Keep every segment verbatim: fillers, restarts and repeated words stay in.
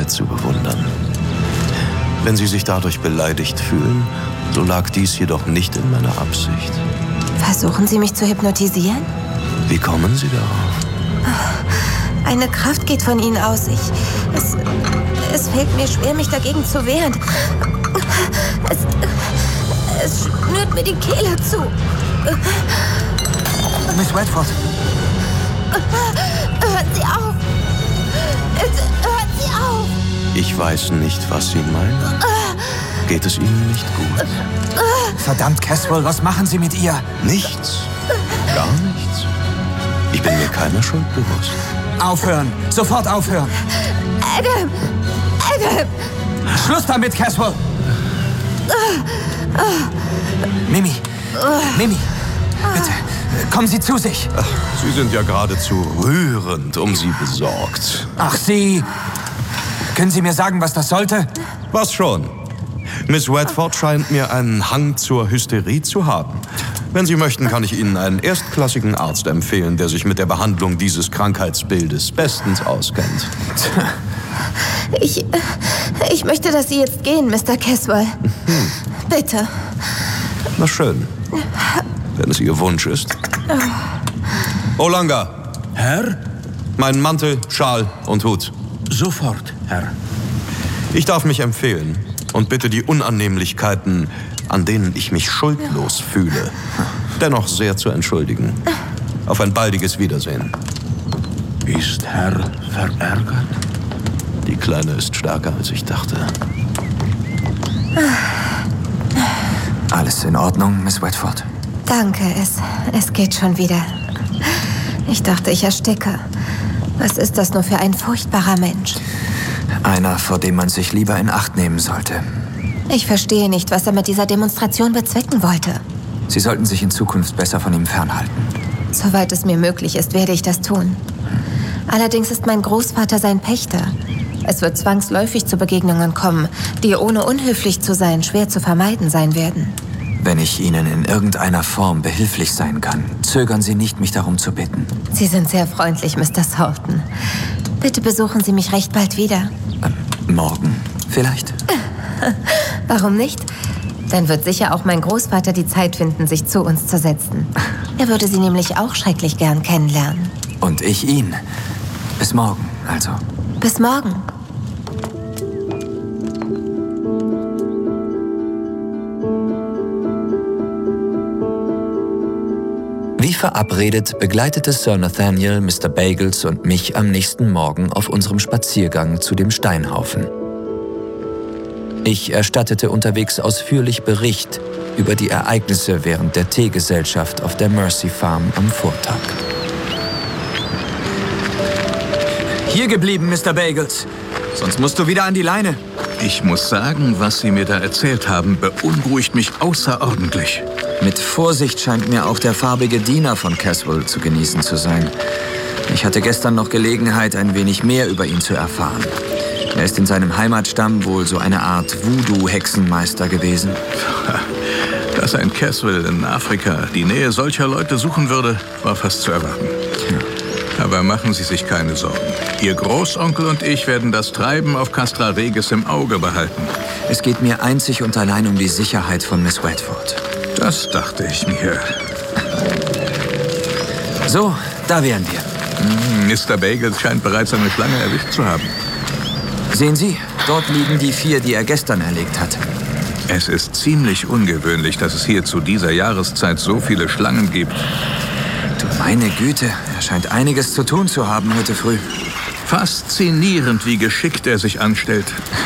Schönheit zu bewundern. Wenn Sie sich dadurch beleidigt fühlen, so lag dies jedoch nicht in meiner Absicht. Versuchen Sie mich zu hypnotisieren? Wie kommen Sie darauf? Eine Kraft geht von Ihnen aus. Ich, es, es fällt mir schwer, mich dagegen zu wehren. Es, es schnürt mir die Kehle zu. Miss Redford. Hören Sie auf! Hören Sie auf! Ich weiß nicht, was Sie meinen. Geht es Ihnen nicht gut? Verdammt, Caswell, was machen Sie mit ihr? Nichts. Gar nichts. Ich bin mir keiner Schuld bewusst. Aufhören! Sofort aufhören! Adam! Adam! Schluss damit, Caswell! Mimi! Mimi! Bitte, kommen Sie zu sich! Ach, Sie sind ja geradezu rührend um Sie besorgt. Ach, Sie... Können Sie mir sagen, was das sollte? Was schon? Miss Redford scheint mir einen Hang zur Hysterie zu haben. Wenn Sie möchten, kann ich Ihnen einen erstklassigen Arzt empfehlen, der sich mit der Behandlung dieses Krankheitsbildes bestens auskennt. Ich, ich möchte, dass Sie jetzt gehen, Mister Caswell. Hm. Bitte. Na schön. Wenn es Ihr Wunsch ist. Olanga. Herr? Mein Mantel, Schal und Hut. Sofort, Herr. Ich darf mich empfehlen und bitte die Unannehmlichkeiten, an denen ich mich schuldlos fühle, dennoch sehr zu entschuldigen. Auf ein baldiges Wiedersehen. Ist Herr verärgert? Die Kleine ist stärker, als ich dachte. Alles in Ordnung, Miss Redford? Danke, es, es geht schon wieder. Ich dachte, ich ersticke. Was ist das nur für ein furchtbarer Mensch? Einer, vor dem man sich lieber in Acht nehmen sollte. Ich verstehe nicht, was er mit dieser Demonstration bezwecken wollte. Sie sollten sich in Zukunft besser von ihm fernhalten. Soweit es mir möglich ist, werde ich das tun. Allerdings ist mein Großvater sein Pächter. Es wird zwangsläufig zu Begegnungen kommen, die ohne unhöflich zu sein schwer zu vermeiden sein werden. Wenn ich Ihnen in irgendeiner Form behilflich sein kann, zögern Sie nicht, mich darum zu bitten. Sie sind sehr freundlich, Mister Thornton. Bitte besuchen Sie mich recht bald wieder. Ähm, morgen vielleicht? Warum nicht? Dann wird sicher auch mein Großvater die Zeit finden, sich zu uns zu setzen. Er würde Sie nämlich auch schrecklich gern kennenlernen. Und ich ihn. Bis morgen, also. Bis morgen. Wie verabredet begleitete Sir Nathaniel Mister Bagels und mich am nächsten Morgen auf unserem Spaziergang zu dem Steinhaufen. Ich erstattete unterwegs ausführlich Bericht über die Ereignisse während der Teegesellschaft auf der Mercy Farm am Vortag. Hier geblieben, Mister Bagels. Sonst musst du wieder an die Leine. Ich muss sagen, was Sie mir da erzählt haben, beunruhigt mich außerordentlich. Mit Vorsicht scheint mir auch der farbige Diener von Caswell zu genießen zu sein. Ich hatte gestern noch Gelegenheit, ein wenig mehr über ihn zu erfahren. Er ist in seinem Heimatstamm wohl so eine Art Voodoo-Hexenmeister gewesen. Dass ein Caswell in Afrika die Nähe solcher Leute suchen würde, war fast zu erwarten. Ja. Aber machen Sie sich keine Sorgen. Ihr Großonkel und ich werden das Treiben auf Castra Regis im Auge behalten. Es geht mir einzig und allein um die Sicherheit von Miss Redford. Das dachte ich mir. So, da wären wir. Mister Bagels scheint bereits eine Schlange erwischt zu haben. Sehen Sie, dort liegen die vier, die er gestern erlegt hat. Es ist ziemlich ungewöhnlich, dass es hier zu dieser Jahreszeit so viele Schlangen gibt. Du meine Güte, er scheint einiges zu tun zu haben heute früh. Faszinierend, wie geschickt er sich anstellt.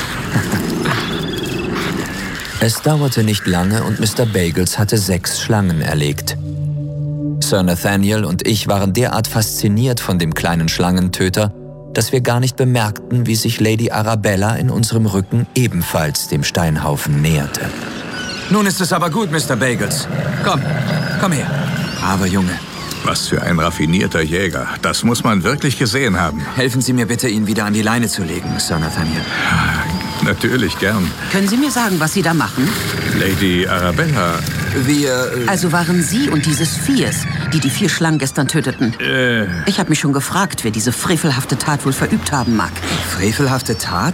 Es dauerte nicht lange und Mister Bagels hatte sechs Schlangen erlegt. Sir Nathaniel und ich waren derart fasziniert von dem kleinen Schlangentöter, dass wir gar nicht bemerkten, wie sich Lady Arabella in unserem Rücken ebenfalls dem Steinhaufen näherte. Nun ist es aber gut, Mister Bagels. Komm, komm her. Braver Junge. Was für ein raffinierter Jäger. Das muss man wirklich gesehen haben. Helfen Sie mir bitte, ihn wieder an die Leine zu legen, Sir Nathaniel. Natürlich, gern. Können Sie mir sagen, was Sie da machen? Lady Arabella. Wir... Äh also waren Sie und dieses Viers, die die vier Schlangen gestern töteten? Äh... Ich habe mich schon gefragt, wer diese frevelhafte Tat wohl verübt haben mag. Frevelhafte Tat?